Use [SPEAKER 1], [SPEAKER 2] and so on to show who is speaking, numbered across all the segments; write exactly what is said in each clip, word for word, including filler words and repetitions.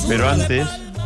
[SPEAKER 1] Pero antes,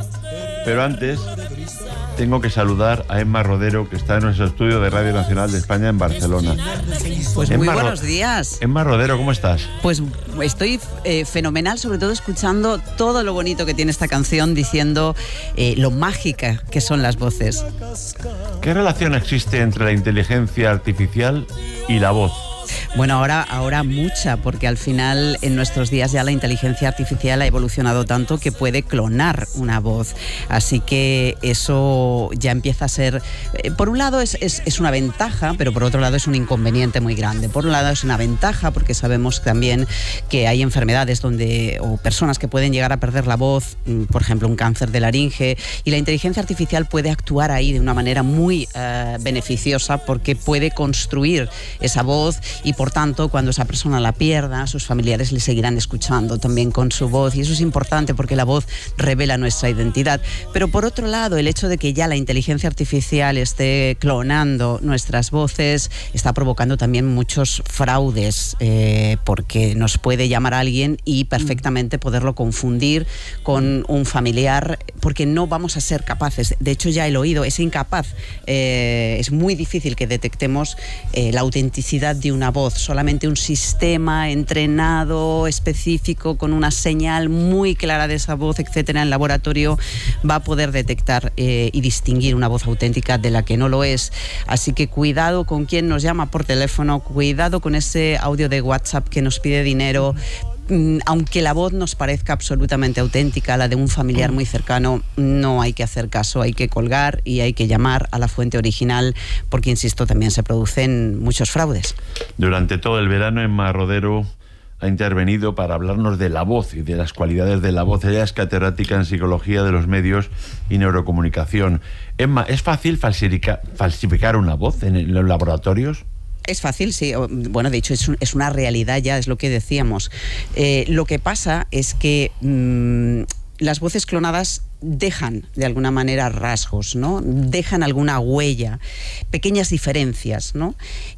[SPEAKER 1] pero antes tengo que saludar a Emma Rodero, que está en nuestro estudio de Radio Nacional de España en Barcelona.
[SPEAKER 2] Pues
[SPEAKER 1] Emma
[SPEAKER 2] muy buenos
[SPEAKER 1] Ro-
[SPEAKER 2] días.
[SPEAKER 1] Emma Rodero, ¿cómo estás?
[SPEAKER 2] Pues estoy eh, fenomenal, sobre todo escuchando todo lo bonito que tiene esta canción, diciendo eh, lo mágica que son las voces.
[SPEAKER 1] ¿Qué relación existe entre la inteligencia artificial y la voz?
[SPEAKER 2] Bueno, ahora, ahora mucha, porque al final en nuestros días ya la inteligencia artificial ha evolucionado tanto que puede clonar una voz. Así que eso ya empieza a ser... Eh, por un lado es, es, es una ventaja, pero por otro lado es un inconveniente muy grande. Por un lado es una ventaja porque sabemos también que hay enfermedades donde, o personas que pueden llegar a perder la voz, por ejemplo un cáncer de laringe, y la inteligencia artificial puede actuar ahí de una manera muy eh, beneficiosa porque puede construir esa voz y por tanto cuando esa persona la pierda, sus familiares le seguirán escuchando también con su voz, y eso es importante porque la voz revela nuestra identidad. Pero por otro lado, el hecho de que ya la inteligencia artificial esté clonando nuestras voces está provocando también muchos fraudes, eh, porque nos puede llamar a alguien y perfectamente poderlo confundir con un familiar, porque no vamos a ser capaces, de hecho ya el oído es incapaz, eh, es muy difícil que detectemos eh, la autenticidad de una voz. Solamente un sistema entrenado, específico, con una señal muy clara de esa voz, etcétera, en laboratorio, va a poder detectar eh, y distinguir una voz auténtica de la que no lo es. Así que cuidado con quien nos llama por teléfono, cuidado con ese audio de WhatsApp que nos pide dinero. Aunque la voz nos parezca absolutamente auténtica, la de un familiar muy cercano, no hay que hacer caso, hay que colgar y hay que llamar a la fuente original, porque, insisto, también se producen muchos fraudes.
[SPEAKER 1] Durante todo el verano, Emma Rodero ha intervenido para hablarnos de la voz y de las cualidades de la voz. Ella es catedrática en Psicología de los Medios y Neurocomunicación. Emma, ¿es fácil falsificar, falsificar una voz en los laboratorios?
[SPEAKER 2] Es fácil, sí. Bueno, de hecho es, un, es una realidad ya, es lo que decíamos. Eh, lo que pasa es que mmm, las voces clonadas dejan de alguna manera rasgos, ¿no? Dejan alguna huella, pequeñas diferencias, ¿no?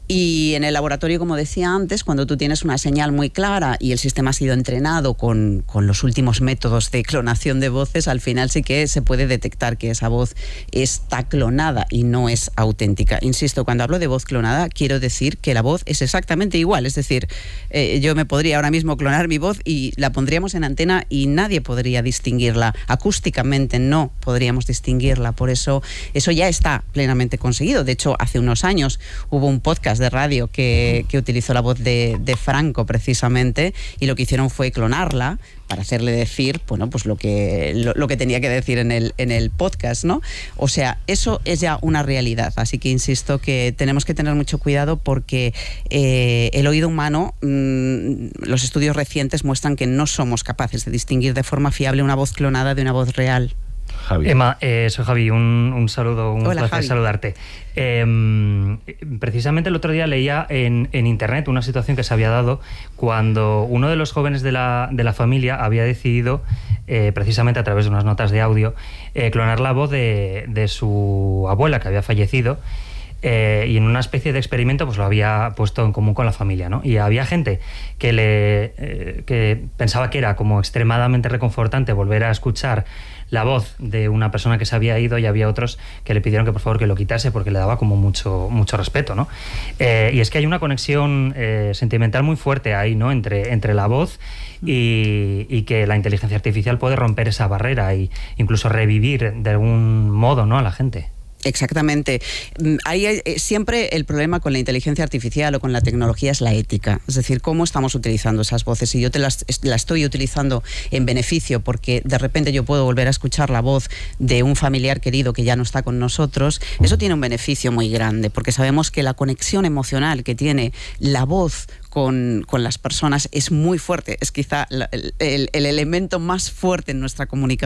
[SPEAKER 2] Y en el laboratorio, como decía antes, cuando tú tienes una señal muy clara y el sistema ha sido entrenado con, con los últimos métodos de clonación de voces, al final sí que se puede detectar que esa voz está clonada y no es auténtica. Insisto, cuando hablo de voz clonada, quiero decir que la voz es exactamente igual. Es decir, eh, yo me podría ahora mismo clonar mi voz y la pondríamos en antena y nadie podría distinguirla. Acústicamente no podríamos distinguirla. Por eso, eso ya está plenamente conseguido. De hecho, hace unos años hubo un podcast de radio que, que utilizó la voz de, de Franco precisamente, y lo que hicieron fue clonarla para hacerle decir, bueno, pues lo que, lo, lo que tenía que decir en el, en el podcast, ¿no? O sea, eso es ya una realidad. Así que insisto que tenemos que tener mucho cuidado porque eh, el oído humano, mmm, los estudios recientes muestran que no somos capaces de distinguir de forma fiable una voz clonada de una voz real.
[SPEAKER 3] Javi. Emma, eh, soy Javi, un, un saludo, un
[SPEAKER 2] Hola,
[SPEAKER 3] placer
[SPEAKER 2] Javi.
[SPEAKER 3] saludarte. Eh, precisamente el otro día leía en, en internet una situación que se había dado cuando uno de los jóvenes de la, de la familia había decidido, eh, precisamente a través de unas notas de audio, eh, clonar la voz de, de su abuela que había fallecido. Eh, y en una especie de experimento pues lo había puesto en común con la familia, ¿no? Y había gente que, le, eh, que pensaba que era como extremadamente reconfortante volver a escuchar la voz de una persona que se había ido, y había otros que le pidieron que por favor que lo quitase porque le daba como mucho, mucho respeto, ¿no? Eh, y es que hay una conexión eh, sentimental muy fuerte ahí, ¿no? Entre, entre la voz y, y que la inteligencia artificial puede romper esa barrera e incluso revivir de algún modo, ¿no? a la gente.
[SPEAKER 2] Exactamente. Hay, eh, siempre el problema con la inteligencia artificial o con la tecnología es la ética. Es decir, cómo estamos utilizando esas voces. Si yo te las, la estoy utilizando en beneficio porque de repente yo puedo volver a escuchar la voz de un familiar querido que ya no está con nosotros, eso tiene un beneficio muy grande, porque sabemos que la conexión emocional que tiene la voz Con, con las personas es muy fuerte. Es quizá el, el, el elemento más fuerte en nuestra comunicación.